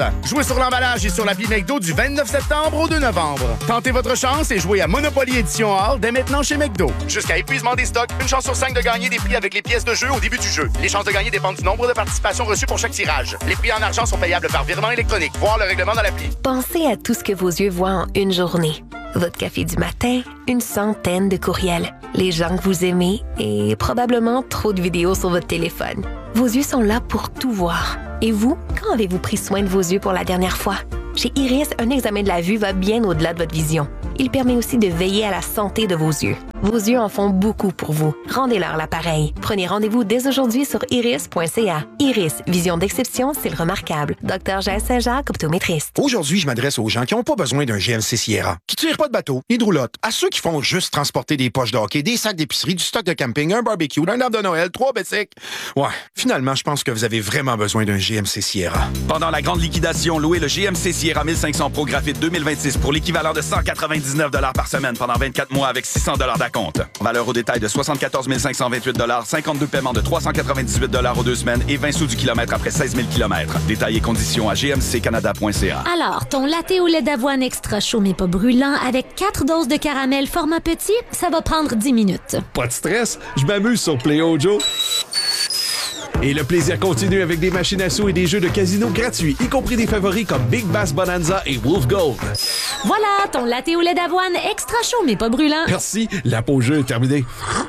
Jouez sur l'emballage et sur l'appli McDo du 29 septembre au 2 novembre. Tentez votre chance et jouez à Monopoly Édition Or dès maintenant chez McDo. Jusqu'à épuisement des stocks, une chance sur 5 de gagner des prix avec les pièces de jeu au début du jeu. Les chances de gagner dépendent du nombre de participations reçues pour chaque tirage. Les prix en argent sont payables par virement électronique. Voir le règlement dans l'appli. Pensez à tout ce que vos yeux voient en une journée. Votre café du matin, une centaine de courriels, les gens que vous aimez et probablement trop de vidéos sur votre téléphone. Vos yeux sont là pour tout voir. Et vous, quand avez-vous pris soin de vos yeux pour la dernière fois? Chez Iris, un examen de la vue va bien au-delà de votre vision. Il permet aussi de veiller à la santé de vos yeux. Vos yeux en font beaucoup pour vous. Rendez-leur l'appareil. Prenez rendez-vous dès aujourd'hui sur iris.ca. Iris, vision d'exception, c'est le remarquable. Dr. Jaël Saint-Jacques, optométriste. Aujourd'hui, je m'adresse aux gens qui n'ont pas besoin d'un GMC Sierra, qui tirent pas de bateau, ni de roulotte, à ceux qui font juste transporter des poches de hockey, des sacs d'épicerie, du stock de camping, un barbecue, un arbre de Noël, 3 bicycles. Ouais, finalement, je pense que vous avez vraiment besoin d'un GMC Sierra. Pendant la grande liquidation, louez le GMC Sierra 1500 Pro Graphite 2026 pour l'équivalent de 199 $ par semaine pendant 24 mois avec 600 $ d'acompte. Valeur au détail de 74 528 $, 52 paiements de 398 $ aux 2 semaines et 20 sous du kilomètre après 16 000 km. Détails et conditions à gmccanada.ca. Alors, ton latte au lait d'avoine extra chaud mais pas brûlant avec 4 doses de caramel format petit, ça va prendre 10 minutes. Pas de stress, je m'amuse sur PlayOjo. Et le plaisir continue avec des machines à sous et des jeux de casino gratuits, y compris des favoris comme Big Bass Bonanza et Wolf Gold. Voilà, ton latte au lait d'avoine extra chaud mais pas brûlant. Merci, la pause jeu est terminée.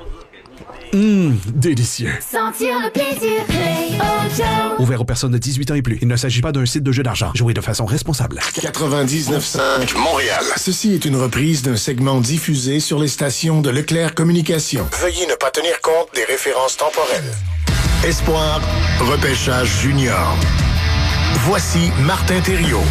Délicieux. Sentir le plaisir, PlayOjo. Ouvert aux personnes de 18 ans et plus. Il ne s'agit pas d'un site de jeu d'argent. Jouez de façon responsable. 99.5 Montréal. Ceci est une reprise d'un segment diffusé sur les stations de Leclerc Communications. Veuillez ne pas tenir compte des références temporelles. Espoir, repêchage junior. Voici Martin Thériault.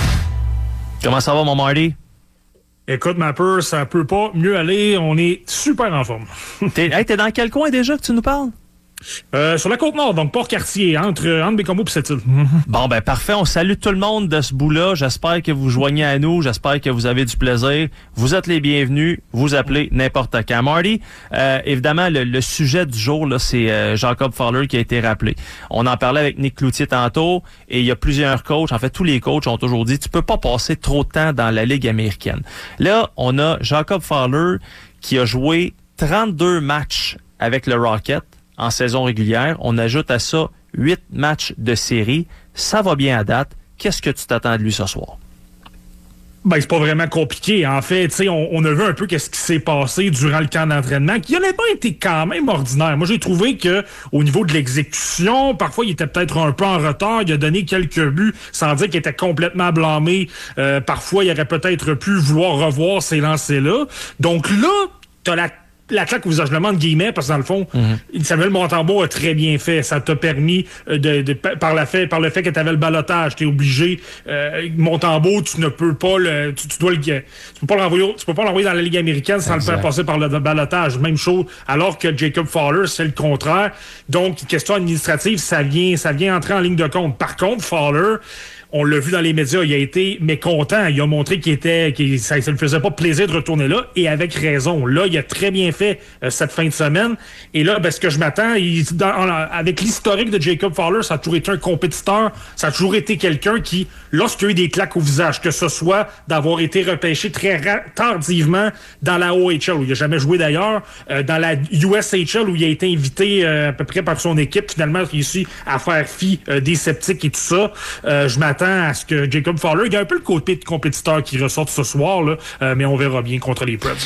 Comment ça va, mon Marty? Écoute, ma peur, ça peut pas mieux aller. On est super en forme. T'es dans quel coin déjà que tu nous parles? Sur la Côte-Nord, donc Port-Cartier, entre Bécomo et Sept-Îles. Bon, ben parfait. On salue tout le monde de ce bout-là. J'espère que vous joignez à nous. J'espère que vous avez du plaisir. Vous êtes les bienvenus. Vous appelez n'importe quand. Marty, évidemment, le sujet du jour, là, c'est Jacob Fowler qui a été rappelé. On en parlait avec Nick Cloutier tantôt et il y a plusieurs coachs. En fait, tous les coachs ont toujours dit, tu peux pas passer trop de temps dans la Ligue américaine. Là, on a Jacob Fowler qui a joué 32 matchs avec le Rocket en saison régulière. On ajoute à ça 8 matchs de série. Ça va bien à date. Qu'est-ce que tu t'attends de lui ce soir? Ben, c'est pas vraiment compliqué. En fait, tu sais, on a vu un peu qu'est-ce qui s'est passé durant le camp d'entraînement, qui n'a pas été quand même ordinaire. Moi, j'ai trouvé que au niveau de l'exécution, parfois, il était peut-être un peu en retard. Il a donné quelques buts sans dire qu'il était complètement blâmé. Parfois, il aurait peut-être pu vouloir revoir ces lancers-là. Donc là, t'as la claque au visage, je le mets entre guillemets, parce que dans le fond, Samuel Montembeault a très bien fait. Ça t'a permis, par le fait que tu avais le ballottage, tu es obligé. Montembeault, tu ne peux pas tu peux pas l'envoyer dans la Ligue américaine sans le faire passer par le ballottage. Même chose, alors que Jacob Fowler, c'est le contraire. Donc, question administrative, ça vient entrer en ligne de compte. Par contre, Fowler, on l'a vu dans les médias, il a été mécontent. Il a montré ça ne lui faisait pas plaisir de retourner là, et avec raison. Là, il a très bien fait cette fin de semaine. Et là, ce que je m'attends, avec l'historique de Jacob Fowler, ça a toujours été un compétiteur, ça a toujours été quelqu'un qui, lorsqu'il y a eu des claques au visage, que ce soit d'avoir été repêché très tardivement dans la OHL, où il n'a jamais joué d'ailleurs, dans la USHL, où il a été invité à peu près par son équipe, finalement, il a réussi à faire fi des sceptiques et tout ça. Je m'attends à ce que Jacob Fowler, il y a un peu le côté de compétiteur qui ressorte ce soir, là, mais on verra bien contre les Preds.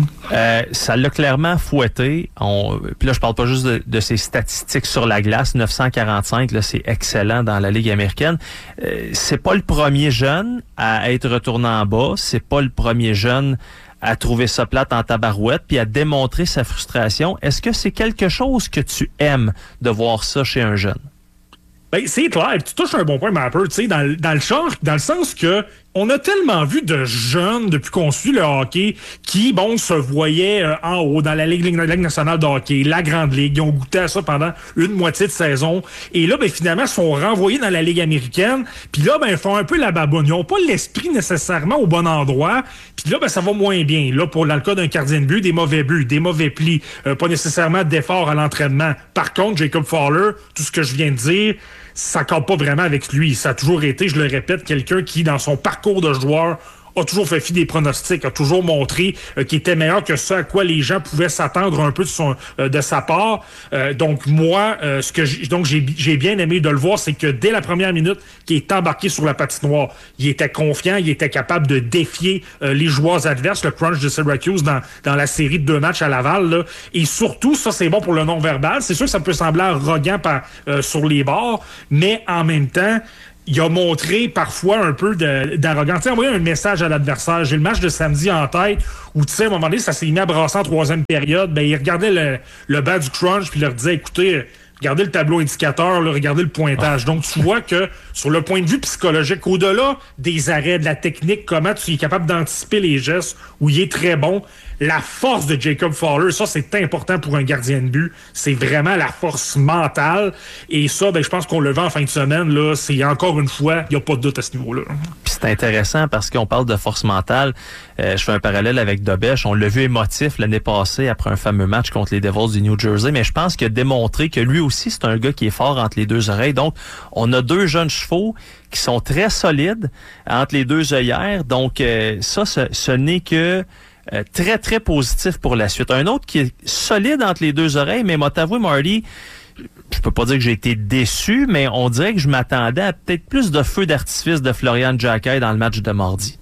Ça l'a clairement fouetté. Puis là, je parle pas juste de ses statistiques sur la glace. 945, là, c'est excellent dans la Ligue américaine. C'est pas le premier jeune à être retourné en bas. C'est pas le premier jeune à trouver ça plate en tabarouette puis à démontrer sa frustration. Est-ce que c'est quelque chose que tu aimes de voir ça chez un jeune? Ben, c'est clair, tu touches un bon point, Mapper, tu sais, dans le sens que on a tellement vu de jeunes depuis qu'on suit le hockey qui, se voyaient en haut dans la Ligue nationale de hockey, la Grande Ligue. Ils ont goûté à ça pendant une moitié de saison. Et là, finalement, sont renvoyés dans la Ligue américaine. Puis là, ils font un peu la baboune. Ils n'ont pas l'esprit nécessairement au bon endroit. Puis là, ça va moins bien. Là, dans le cas d'un gardien de but, des mauvais buts, des mauvais plis, pas nécessairement d'efforts à l'entraînement. Par contre, Jacob Fowler, tout ce que je viens de dire, ça compte pas vraiment avec lui. Ça a toujours été, je le répète, quelqu'un qui, dans son parcours de joueur, a toujours fait fi des pronostics, a toujours montré qu'il était meilleur que ce à quoi les gens pouvaient s'attendre un peu de sa part. Donc moi, j'ai bien aimé de le voir, c'est que dès la première minute qu'il est embarqué sur la patinoire, il était confiant, il était capable de défier les joueurs adverses, le crunch de Syracuse dans la série de 2 matchs à Laval. Là. Et surtout, ça c'est bon pour le non-verbal. C'est sûr que ça peut sembler arrogant sur les bords, mais en même temps, il a montré parfois un peu d'arrogance. Tu sais, envoyer un message à l'adversaire. J'ai le match de samedi en tête où, tu sais, à un moment donné, ça s'est mis à brasser en 3e période. Ben, il regardait le bas du crunch puis il leur disait, écoutez, regardez le tableau indicateur, là, regardez le pointage. Donc, tu vois que sur le point de vue psychologique, au-delà des arrêts, de la technique, comment tu es capable d'anticiper les gestes, où il est très bon, la force de Jacob Fowler, ça, c'est important pour un gardien de but. C'est vraiment la force mentale. Et ça, ben, je pense qu'on le vend en fin de semaine. Là, c'est encore une fois, il n'y a pas de doute à ce niveau-là. Puis c'est intéressant parce qu'on parle de force mentale. Je fais un parallèle avec Dobèche. On l'a vu émotif l'année passée après un fameux match contre les Devils du New Jersey. Mais je pense qu'il a démontré que lui aussi, c'est un gars qui est fort entre les 2 oreilles. Donc, on a 2 jeunes chevaux qui sont très solides entre les 2 œillères. Donc, ce n'est que très, très positif pour la suite. Un autre qui est solide entre les 2 oreilles, mais m'a t'avoué, Marty, je peux pas dire que j'ai été déçu, mais on dirait que je m'attendais à peut-être plus de feu d'artifice de Florian Jacquet dans le match de mardi.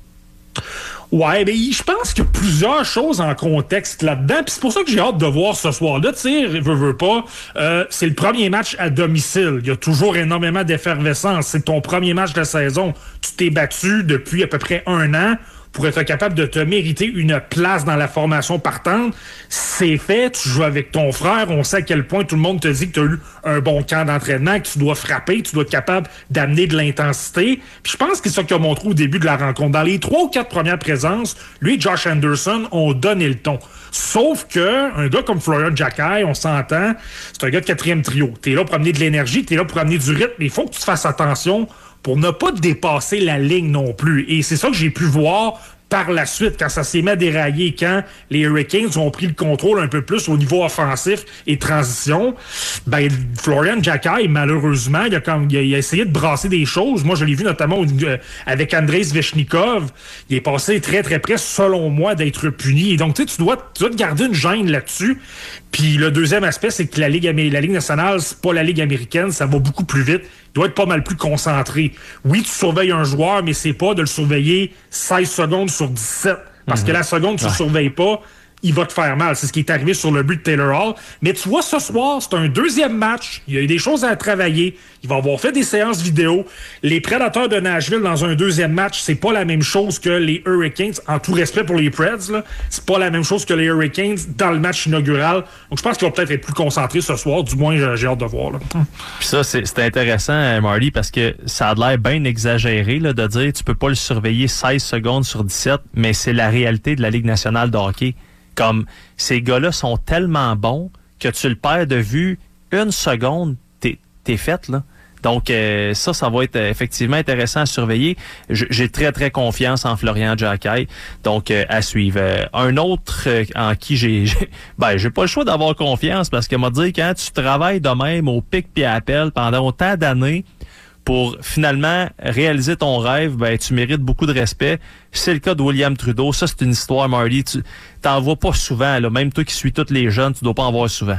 Ouais, mais je pense qu'il y a plusieurs choses en contexte là-dedans, puis c'est pour ça que j'ai hâte de voir ce soir-là. Tu sais, veux pas, c'est le premier match à domicile. Il y a toujours énormément d'effervescence. C'est ton premier match de la saison. Tu t'es battu depuis à peu près 1 an pour être capable de te mériter une place dans la formation partante. C'est fait, tu joues avec ton frère, on sait à quel point tout le monde te dit que tu as eu un bon camp d'entraînement, que tu dois frapper, que tu dois être capable d'amener de l'intensité. Puis je pense que c'est ça qu'il a montré au début de la rencontre. Dans les 3 ou 4 premières présences, lui et Josh Anderson ont donné le ton. Sauf que un gars comme Florian Jacquet, on s'entend, c'est un gars de 4e trio. T'es là pour amener de l'énergie, t'es là pour amener du rythme, mais il faut que tu fasses attention pour ne pas dépasser la ligne non plus. Et c'est ça que j'ai pu voir par la suite, quand ça s'est mis à dérailler, quand les Hurricanes ont pris le contrôle un peu plus au niveau offensif et transition, ben Florian Jacquet, malheureusement, il a essayé de brasser des choses. Moi, je l'ai vu notamment avec Andrei Svechnikov. Il est passé très, très près, selon moi, d'être puni. Et donc, tu dois te garder une gêne là-dessus. Puis le deuxième aspect, c'est que la Ligue nationale, c'est pas la Ligue américaine, ça va beaucoup plus vite. Il doit être pas mal plus concentré. Oui, tu surveilles un joueur, mais c'est pas de le surveiller 16 secondes sur 17. Parce que la seconde, tu le surveilles pas, il va te faire mal. C'est ce qui est arrivé sur le but de Taylor Hall. Mais tu vois, ce soir, c'est un 2e match. Il y a eu des choses à travailler. Il va avoir fait des séances vidéo. Les Prédateurs de Nashville, dans un 2e match, c'est pas la même chose que les Hurricanes. En tout respect pour les Preds, là, c'est pas la même chose que les Hurricanes dans le match inaugural. Donc, je pense qu'il va peut-être être plus concentré ce soir. Du moins, j'ai hâte de voir. Là. Puis ça, c'est intéressant, Marty, parce que ça a l'air bien exagéré là, de dire tu peux pas le surveiller 16 secondes sur 17, mais c'est la réalité de la Ligue nationale de hockey. Comme ces gars-là sont tellement bons que tu le perds de vue 1 seconde, t'es fait, là. Donc, ça va être effectivement intéressant à surveiller. J'ai très, très confiance en Florian Jacquet. Donc, à suivre. Un autre en qui j'ai pas le choix d'avoir confiance parce que m'a dit quand tu travailles de même au pic puis à appel pendant autant d'années pour finalement réaliser ton rêve, ben tu mérites beaucoup de respect. C'est le cas de William Trudeau. Ça, c'est une histoire, Marty. Tu t'en vois pas souvent, là. Même toi qui suis tous les jeunes, tu dois pas en voir souvent.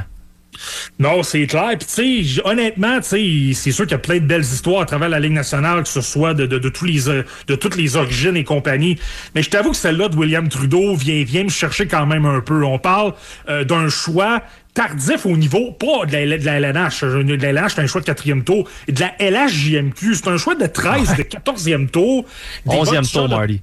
Non, c'est clair. Puis, tu sais, honnêtement, tu sais, c'est sûr qu'il y a plein de belles histoires à travers la Ligue nationale, que ce soit de toutes les origines et compagnie. Mais je t'avoue que celle-là de William Trudeau vient me chercher quand même un peu. On parle d'un choix tardif au niveau, pas de la LNH. De la LNH, c'est un choix de 4e tour. Et de la LHJMQ, c'est un choix de 13, de 14e tour. 11e tour, Marty.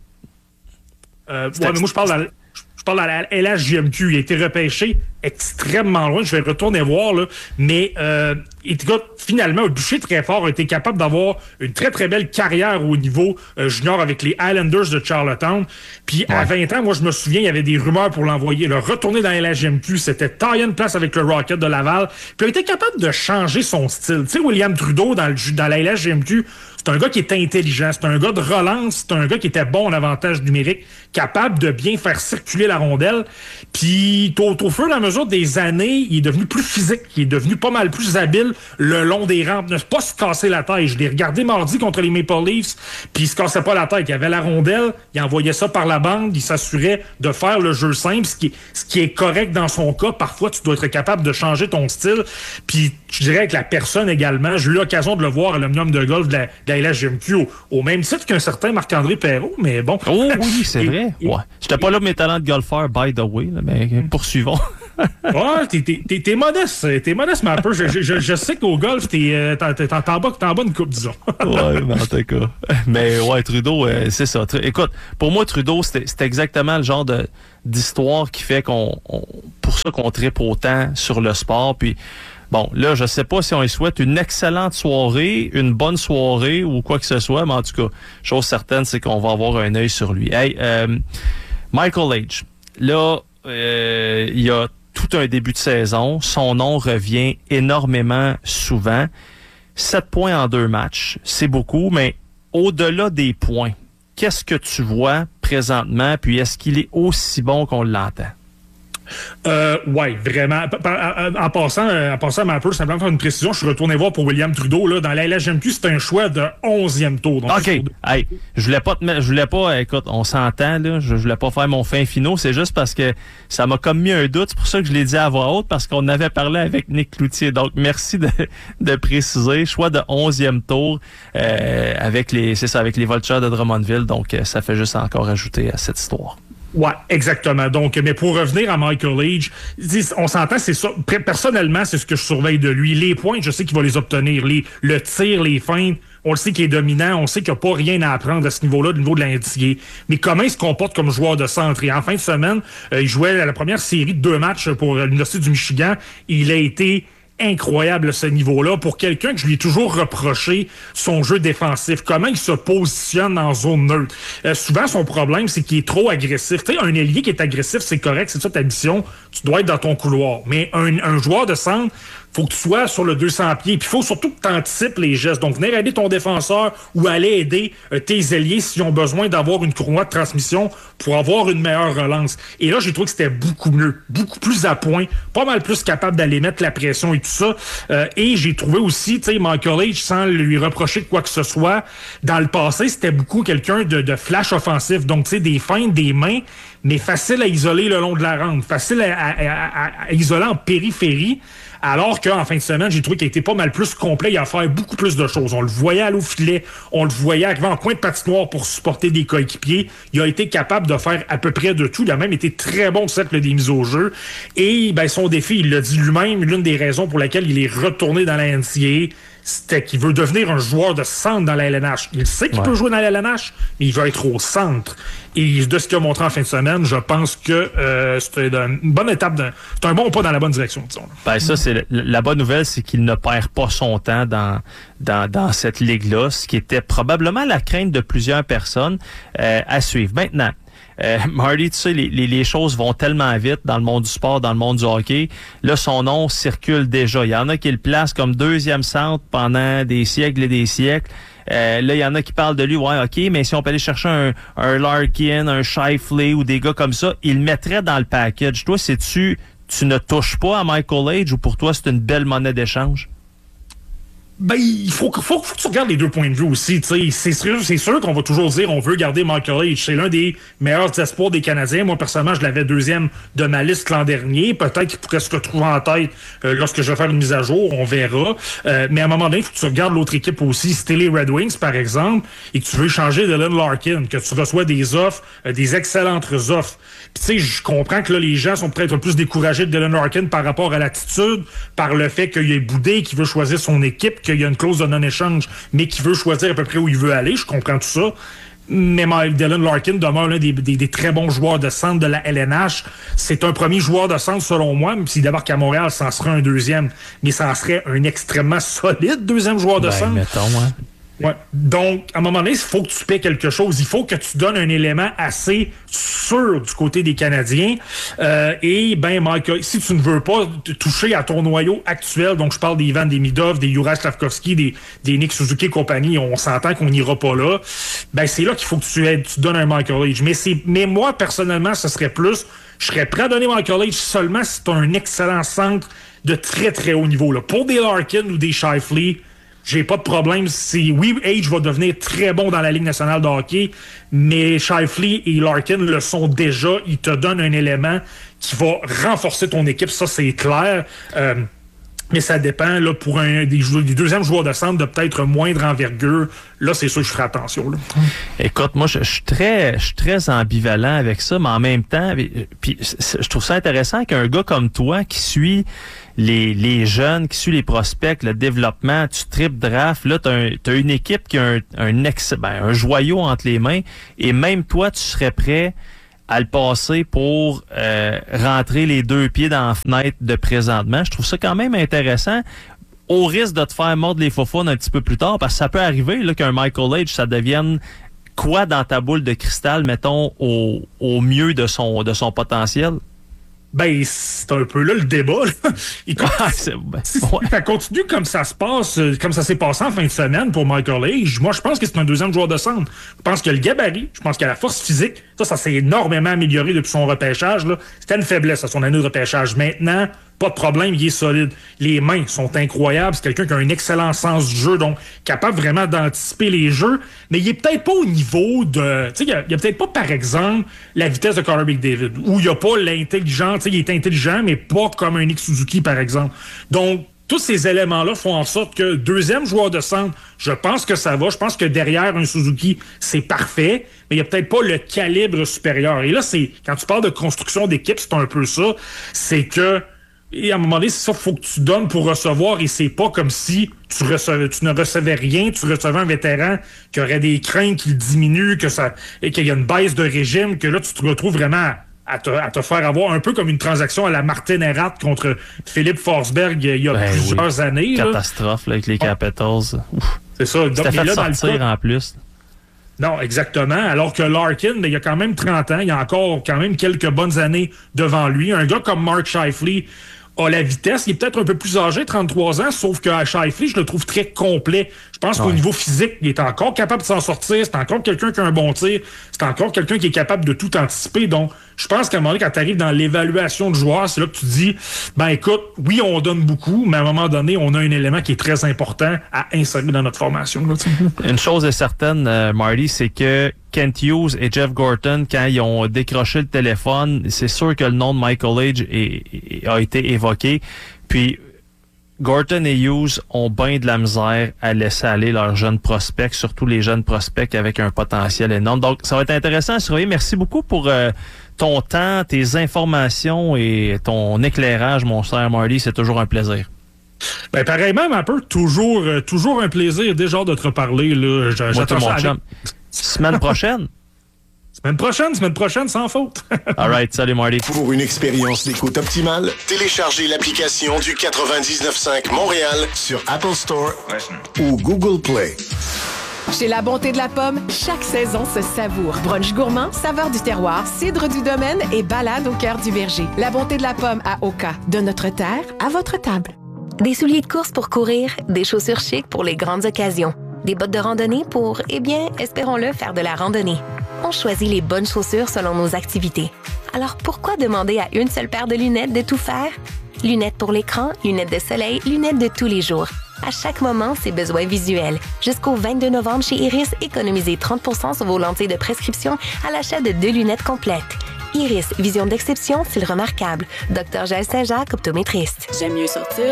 Ouais, mais moi, je parle de la LHJMQ. Il a été repêché extrêmement loin. Je vais retourner voir, là. Mais finalement, un bûcher très fort a été capable d'avoir une très, très belle carrière au niveau junior avec les Islanders de Charlottetown. Puis à 20 ans, moi, je me souviens, il y avait des rumeurs pour l'envoyer. Le retourner dans la LHJMQ, c'était tailler une place avec le Rocket de Laval. Puis il a été capable de changer son style. Tu sais, William Trudeau, dans la LHJMQ, C'est un gars qui était intelligent, c'est un gars de relance, c'est un gars qui était bon en avantage numérique, capable de bien faire circuler la rondelle. Puis au fur et à mesure des années, il est devenu plus physique, il est devenu pas mal plus habile le long des rampes, ne pas se casser la tête. Je l'ai regardé mardi contre les Maple Leafs, puis il se cassait pas la tête. Il avait la rondelle, il envoyait ça par la bande, il s'assurait de faire le jeu simple, ce qui est correct dans son cas. Parfois, tu dois être capable de changer ton style. Puis je dirais que la personne également, j'ai eu l'occasion de le voir à l'Omnium de golf de la LHGMQ au même titre qu'un certain Marc-André Perrault, mais bon. Oh oui, c'est vrai. Ouais. J'étais pas là mes talents de golfeur, by the way, là, mais poursuivons. Ouais, t'es modeste. T'es modeste, mais un peu. Je sais qu'au golf, t'en bas une coupe, disons. Ouais, mais en tout cas. Mais ouais, Trudeau, c'est ça. Écoute, pour moi, Trudeau, c'était exactement le genre d'histoire qui fait pour ça qu'on tripe autant sur le sport. Puis bon, là, je sais pas si on lui souhaite une excellente soirée, une bonne soirée ou quoi que ce soit, mais en tout cas, chose certaine, c'est qu'on va avoir un œil sur lui. Hey, Michael H. Là, il y a tout un début de saison. Son nom revient énormément souvent. 7 points en 2 matchs, c'est beaucoup, mais au-delà des points, qu'est-ce que tu vois présentement, puis est-ce qu'il est aussi bon qu'on l'entend? Ouais, vraiment. En passant un peu, simplement faire une précision, je suis retourné voir pour William Trudeau, là, dans la LHMQ, c'est un choix de 11e tour. Donc OK. Hey, je voulais pas, écoute, on s'entend, là, je voulais pas faire mon fin finaux, c'est juste parce que ça m'a comme mis un doute, c'est pour ça que je l'ai dit à voix haute, parce qu'on avait parlé avec Nick Cloutier. Donc, merci de préciser. Choix de 11e tour, avec les Vultures de Drummondville, donc ça fait juste encore ajouter à cette histoire. Ouais, exactement. Donc, mais pour revenir à Michael H, on s'entend, c'est ça. Personnellement, c'est ce que je surveille de lui. Les points, je sais qu'il va les obtenir. Le tir, les feintes, on le sait qu'il est dominant. On sait qu'il n'y a pas rien à apprendre à ce niveau-là, du niveau de l'NCAA. Mais comment il se comporte comme joueur de centre? Et en fin de semaine, il jouait à la première série de 2 matchs pour l'Université du Michigan. Il a été incroyable à ce niveau-là pour quelqu'un que je lui ai toujours reproché son jeu défensif, comment il se positionne en zone neutre. Souvent, son problème, c'est qu'il est trop agressif. Tu sais, un ailier qui est agressif, c'est correct, c'est ça ta mission, tu dois être dans ton couloir. Mais un joueur de centre, faut que tu sois sur le 200 pieds. Puis il faut surtout que tu anticipes les gestes. Donc, venir aider ton défenseur ou aller aider tes ailiers s'ils ont besoin d'avoir une courroie de transmission pour avoir une meilleure relance. Et là, j'ai trouvé que c'était beaucoup mieux, beaucoup plus à point, pas mal plus capable d'aller mettre la pression et tout ça. Et j'ai trouvé aussi, tu sais, Michael H, sans lui reprocher quoi que ce soit, dans le passé, c'était beaucoup quelqu'un de flash offensif. Donc, tu sais, des feintes, des mains, mais facile à isoler le long de la rampe, facile à isoler en périphérie. Alors qu'en fin de semaine, j'ai trouvé qu'il était pas mal plus complet. Il a fait beaucoup plus de choses. On le voyait aller au filet. On le voyait arriver en coin de patinoire pour supporter des coéquipiers. Il a été capable de faire à peu près de tout. Il a même été très bon au cercle des mises au jeu. Et ben, son défi, il l'a dit lui-même, l'une des raisons pour laquelle il est retourné dans la NCAA, c'était qu'il veut devenir un joueur de centre dans la LNH. Il sait qu'il peut jouer dans la LNH, mais il veut être au centre. Et de ce qu'il a montré en fin de semaine, je pense que c'est une bonne étape, c'est un bon pas dans la bonne direction, disons. Ben ça, c'est la bonne nouvelle, c'est qu'il ne perd pas son temps dans cette ligue-là, ce qui était probablement la crainte de plusieurs personnes à suivre. Maintenant, Marty, tu sais, les choses vont tellement vite dans le monde du sport, dans le monde du hockey. Là, son nom circule déjà. Il y en a qui le placent comme 2e centre pendant des siècles et des siècles. Là, il y en a qui parlent de lui, ouais, OK, mais si on peut aller chercher un Larkin, un Scheifele ou des gars comme ça, il le mettrait dans le package. Toi, tu ne touches pas à Michael H ou pour toi, c'est une belle monnaie d'échange? Ben, il faut que tu regardes les deux points de vue aussi. C'est sûr qu'on va toujours dire on veut garder Michael H. C'est l'un des meilleurs espoirs des Canadiens. Moi, personnellement, je l'avais 2e de ma liste l'an dernier. Peut-être qu'il pourrait se retrouver en tête lorsque je vais faire une mise à jour. On verra. Mais à un moment donné, il faut que tu regardes l'autre équipe aussi. Si t'es les Red Wings, par exemple, et que tu veux échanger Dylan Larkin, que tu reçois des offres, des excellentes offres. Puis tu sais, je comprends que là, les gens sont peut-être plus découragés de Dylan Larkin par rapport à l'attitude, par le fait qu'il y ait Boudé qui veut choisir son équipe, qu'il y a une clause de non-échange, mais qui veut choisir à peu près où il veut aller. Je comprends tout ça. Mais Dylan Larkin demeure l'un des très bons joueurs de centre de la LNH. C'est un premier joueur de centre, selon moi. Même s'il débarque à Montréal, ça en serait un 2e. Mais ça en serait un extrêmement solide 2e joueur de centre. Mettons, hein. Ouais. Donc, à un moment donné, il faut que tu paies quelque chose. Il faut que tu donnes un élément assez sûr du côté des Canadiens. Michael, si tu ne veux pas toucher à ton noyau actuel, donc je parle des Ivan Demidov, des Juraj Slavkovski, des Nick Suzuki et compagnie, on s'entend qu'on n'ira pas là. C'est là qu'il faut que tu donnes un Michael H. Mais moi, personnellement, ce serait plus... Je serais prêt à donner Michael H seulement si tu as un excellent centre de très, très haut niveau. Là. Pour des Larkin ou des Scheifele, j'ai pas de problème. Oui, H va devenir très bon dans la Ligue nationale de hockey, mais Scheifele et Larkin le sont déjà. Ils te donnent un élément qui va renforcer ton équipe, ça c'est clair. Mais ça dépend, là, pour des deuxièmes joueurs de centre de peut-être moindre envergure. Là, c'est sûr que je ferai attention. Là. Écoute, moi, je suis très ambivalent avec ça, mais en même temps, puis je trouve ça intéressant qu'un gars comme toi qui suit les jeunes, qui suit les prospects, le développement, tu tripes draft, là, t'as une équipe qui a un joyau entre les mains, et même toi, tu serais prêt à le passer pour rentrer les deux pieds dans la fenêtre de présentement. Je trouve ça quand même intéressant, au risque de te faire mordre les faufounes un petit peu plus tard, parce que ça peut arriver là, qu'un Michael H, ça devienne quoi dans ta boule de cristal, mettons, au mieux de son potentiel? C'est un peu là le débat. Ça continue comme ça se passe, comme ça s'est passé en fin de semaine pour Michael H. Moi, je pense que c'est un deuxième joueur de centre. Je pense qu'il a le gabarit, je pense qu'il a la force physique. Ça s'est énormément amélioré depuis son repêchage. Là. C'était une faiblesse à son année de repêchage. Maintenant, pas de problème, il est solide. Les mains sont incroyables. C'est quelqu'un qui a un excellent sens du jeu, donc capable vraiment d'anticiper les jeux. Mais il est peut-être pas au niveau de... Tu sais, il y a peut-être pas, par exemple, la vitesse de Connor McDavid, où il n'y a pas l'intelligence. Tu sais, il est intelligent, mais pas comme un Nick Suzuki, par exemple. Donc, tous ces éléments-là font en sorte que deuxième joueur de centre, je pense que ça va. Je pense que derrière un Suzuki, c'est parfait, mais il n'y a peut-être pas le calibre supérieur. Et là, quand tu parles de construction d'équipe, c'est un peu ça. C'est que... Et à un moment donné, c'est ça, faut que tu donnes pour recevoir, et c'est pas comme si tu ne recevais rien, tu recevais un vétéran qui aurait des craintes qui diminuent, qu'il y a une baisse de régime, que là, tu te retrouves vraiment à te faire avoir un peu comme une transaction à la Martin Erat contre Philippe Forsberg il y a plusieurs années. Catastrophe là, avec les Capitals. C'est ça. C'était fait sortir en plus. Non, exactement. Alors que Larkin, il a quand même 30 ans. Il a encore quand même quelques bonnes années devant lui. Un gars comme Mark Scheifele a la vitesse. Il est peut-être un peu plus âgé, 33 ans, sauf qu'à Scheifele, je le trouve très complet. Je pense qu'au niveau physique, il est encore capable de s'en sortir. C'est encore quelqu'un qui a un bon tir. C'est encore quelqu'un qui est capable de tout anticiper. Donc, je pense qu'à un moment donné, quand tu arrives dans l'évaluation de joueur, c'est là que tu dis, écoute, oui, on donne beaucoup, mais à un moment donné, on a un élément qui est très important à insérer dans notre formation. Là, une chose est certaine, Marty, c'est que Kent Hughes et Jeff Gorton, quand ils ont décroché le téléphone, c'est sûr que le nom de Michael H a été évoqué. Puis, Gorton et Hughes ont bien de la misère à laisser aller leurs jeunes prospects, surtout les jeunes prospects avec un potentiel énorme. Donc, ça va être intéressant à surveiller. Merci beaucoup pour ton temps, tes informations et ton éclairage, mon cher Marty. C'est toujours un plaisir. Pareillement, un peu, toujours un plaisir déjà de te reparler. Là. J'attends ça avec... Semaine prochaine? Semaine prochaine, sans faute. All right, salut Marty. Pour une expérience d'écoute optimale, téléchargez l'application du 99.5 Montréal sur Apple Store ou Google Play. Chez La Bonté de la Pomme, chaque saison se savoure. Brunch gourmand, saveur du terroir, cidre du domaine et balade au cœur du verger. La Bonté de la Pomme à Oka, de notre terre à votre table. Des souliers de course pour courir, des chaussures chic pour les grandes occasions, des bottes de randonnée pour, espérons-le, faire de la randonnée. On choisit les bonnes chaussures selon nos activités. Alors pourquoi demander à une seule paire de lunettes de tout faire? Lunettes pour l'écran, lunettes de soleil, lunettes de tous les jours. À chaque moment, ses besoins visuels. Jusqu'au 22 novembre chez Iris, économisez 30% sur vos lentilles de prescription à l'achat de 2 lunettes complètes. Iris, vision d'exception, style remarquable. Dr. Jaël Saint-Jacques, optométriste. J'aime mieux sortir